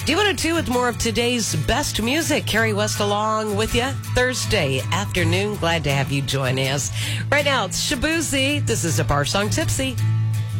D102 with more of today's best music. Carrie West along with you Thursday afternoon. Glad to have you join us. Right now, it's Shabuzi. This is a Bar Song Tipsy.